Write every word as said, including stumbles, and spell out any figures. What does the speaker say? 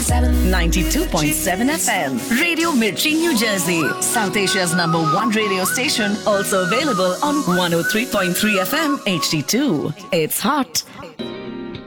seven. ninety-two point seven F M. Radio Mirchi, New Jersey. South Asia's number one radio station. Also available on one oh three point three F M H D two. It's hot.